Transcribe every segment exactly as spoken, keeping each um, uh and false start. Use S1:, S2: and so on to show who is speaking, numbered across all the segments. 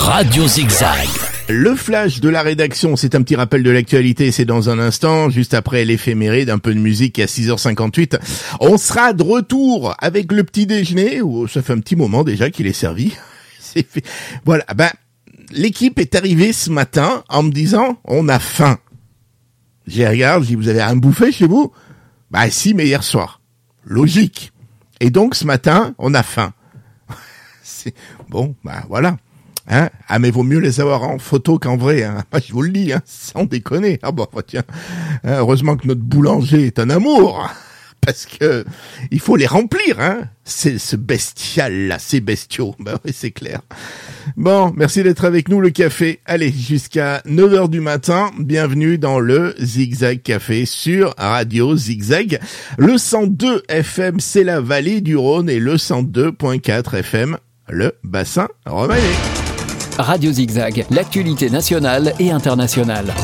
S1: Radio Zigzag.
S2: Le flash de la rédaction, c'est un petit rappel de l'actualité, c'est dans un instant, juste après l'éphéméride, un peu de musique à six heures cinquante-huit. On sera de retour avec le petit déjeuner, où ça fait un petit moment déjà qu'il est servi. C'est fait. Voilà, ben, l'équipe est arrivée ce matin en me disant, on a faim. J'ai regardé, j'ai dit, vous avez rien bouffé chez vous? Bah si, mais hier soir. Logique. Et donc ce matin, on a faim. C'est bon, bah voilà. Hein, ah mais vaut mieux les avoir en photo qu'en vrai, hein. Je vous le dis, hein, sans déconner. Ah bon, bah, tiens, hein, heureusement que notre boulanger est un amour, parce que il faut les remplir, hein. C'est ce bestial là, ces bestiaux. Bah oui, c'est clair. Bon, merci d'être avec nous, le café. Allez, jusqu'à neuf heures du matin, bienvenue dans le Zigzag Café sur Radio Zigzag. Le cent deux F M, c'est la vallée du Rhône, et le cent deux point quatre F M, le bassin romanais.
S1: Radio Zigzag, l'actualité nationale et internationale.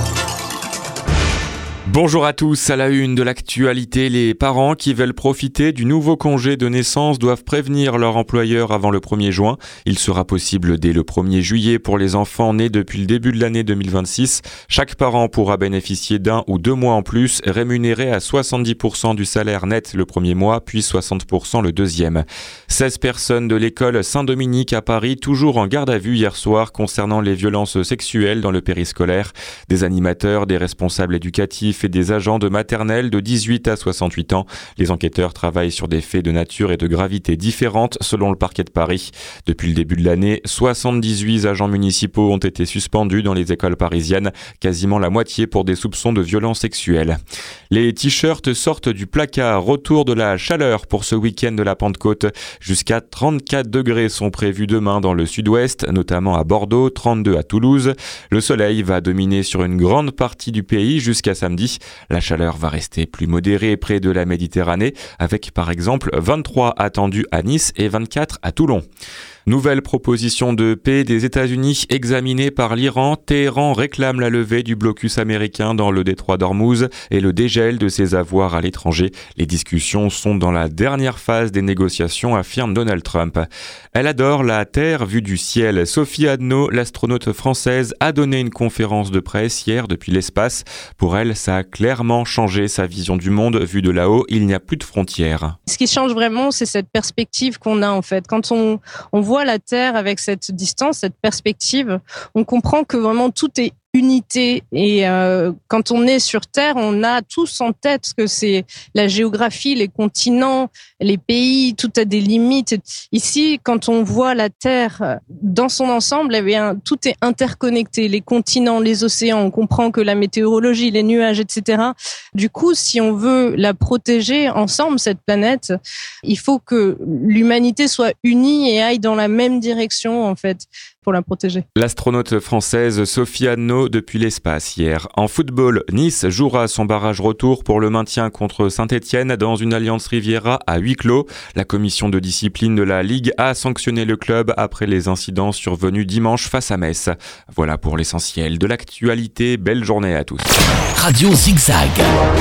S3: Bonjour à tous, à la une de l'actualité, les parents qui veulent profiter du nouveau congé de naissance doivent prévenir leur employeur avant le premier juin. Il sera possible dès le premier juillet pour les enfants nés depuis le début de l'année deux mille vingt-six. Chaque parent pourra bénéficier d'un ou deux mois en plus, rémunéré à soixante-dix pour cent du salaire net le premier mois, puis soixante pour cent le deuxième. seize personnes de l'école Saint-Dominique à Paris, toujours en garde à vue hier soir concernant les violences sexuelles dans le périscolaire. Des animateurs, des responsables éducatifs et des agents de maternelle de dix-huit à soixante-huit ans. Les enquêteurs travaillent sur des faits de nature et de gravité différentes selon le parquet de Paris. Depuis le début de l'année, soixante-dix-huit agents municipaux ont été suspendus dans les écoles parisiennes, quasiment la moitié pour des soupçons de violences sexuelles. Les t-shirts sortent du placard. Retour de la chaleur pour ce week-end de la Pentecôte. Jusqu'à trente-quatre degrés sont prévus demain dans le sud-ouest, notamment à Bordeaux, trente-deux à Toulouse. Le soleil va dominer sur une grande partie du pays jusqu'à samedi. La chaleur va rester plus modérée près de la Méditerranée, avec par exemple vingt-trois attendus à Nice et vingt-quatre à Toulon. Nouvelle proposition de paix des États-Unis examinée par l'Iran. Téhéran réclame la levée du blocus américain dans le détroit d'Ormuz et le dégel de ses avoirs à l'étranger. Les discussions sont dans la dernière phase des négociations, affirme Donald Trump. Elle adore la Terre vue du ciel. Sophie Adno, l'astronaute française, a donné une conférence de presse hier depuis l'espace. Pour elle, ça a clairement changé sa vision du monde. Vue de là-haut, il n'y a plus de frontières.
S4: Ce qui change vraiment, c'est cette perspective qu'on a en fait. Quand on, on voit la Terre avec cette distance, cette perspective, on comprend que vraiment tout est unité. Et euh, quand on est sur Terre, on a tous en tête que c'est la géographie, les continents, les pays, tout a des limites. Ici, quand on voit la Terre dans son ensemble, eh bien, tout est interconnecté. Les continents, les océans, on comprend que la météorologie, les nuages, et cetera. Du coup, si on veut la protéger ensemble, cette planète, il faut que l'humanité soit unie et aille dans la même direction, en fait, pour la protéger.
S3: L'astronaute française Sophie Adno depuis l'espace hier. En football, Nice jouera son barrage retour pour le maintien contre Saint-Etienne dans une Alliance Riviera à huis clos. La commission de discipline de la Ligue a sanctionné le club après les incidents survenus dimanche face à Metz. Voilà pour l'essentiel de l'actualité. Belle journée à tous.
S1: Radio Zigzag.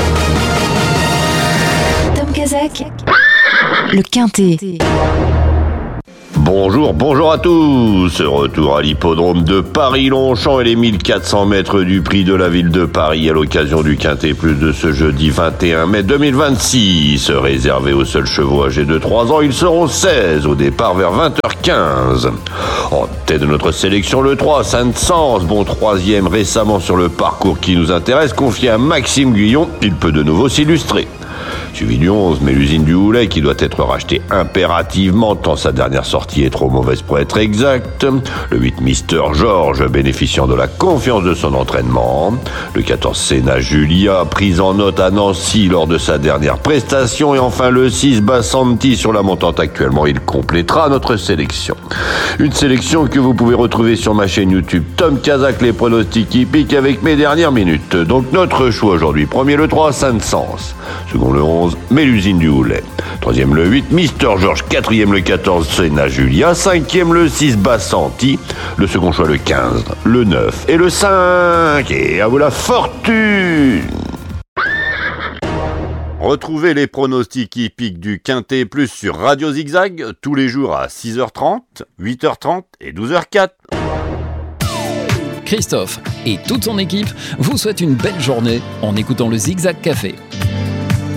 S5: Tom Kazak, le Quintet.
S6: Bonjour, bonjour à tous. Retour à l'hippodrome de Paris-Longchamp et les mille quatre cents mètres du prix de la ville de Paris à l'occasion du Quintet Plus de ce jeudi vingt et un mai deux mille vingt-six. Réservé aux seuls chevaux âgés de trois ans, ils seront seize au départ vers vingt heures quinze. En tête de notre sélection, le trois, Saint-Saëns, bon troisième récemment sur le parcours qui nous intéresse, confié à Maxime Guyon. Il peut de nouveau s'illustrer. Suivi du onze, Mélusine du Houlet, qui doit être racheté impérativement tant sa dernière sortie est trop mauvaise pour être exacte. Le huit, Mister George, bénéficiant de la confiance de son entraînement. Le quatorze, Senna Julia, prise en note à Nancy lors de sa dernière prestation. Et enfin le six, Bassanti, sur la montante actuellement. Il complétera notre sélection. Une sélection que vous pouvez retrouver sur ma chaîne YouTube Tom Kazak, les pronostics hippiques avec mes dernières minutes. Donc notre choix aujourd'hui. Premier le trois, Saint-Saëns. Second le onze, Mélusine du Houlet. Troisième le huit, Mister George. Quatrième le quatorze, Senna Julia. Cinquième le six, Bassanti. Le second choix le quinze, le neuf et le cinq. Et à vous la fortune! Retrouvez les pronostics hippiques du Quintet Plus sur Radio Zigzag tous les jours à six heures trente, huit heures trente et douze heures quatre.
S1: Christophe et toute son équipe vous souhaitent une belle journée en écoutant le Zigzag Café.